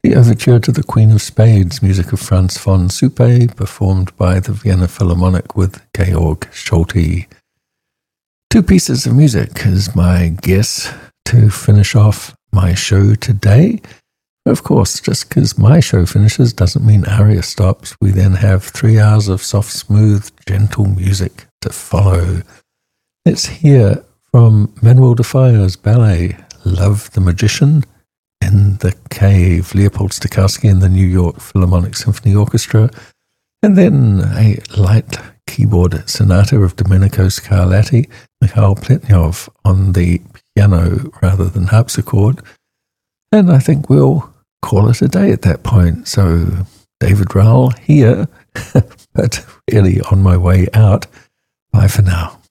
The overture to the Queen of Spades, music of Franz von Suppe, performed by the Vienna Philharmonic with Georg Scholti. Two pieces of music is my guess to finish off my show today. Of course, just because my show finishes doesn't mean Aria stops. We then have 3 hours of soft, smooth, gentle music to follow. Let's hear from Manuel de Falla's ballet, Love the Magician, in the Cave, Leopold Stokowski and the New York Philharmonic Symphony Orchestra, and then a light keyboard sonata of Domenico Scarlatti, Mikhail Pletnyov on the piano rather than harpsichord. And I think we'll call it a day at that point. So David Raoul here, but really on my way out. Bye for now.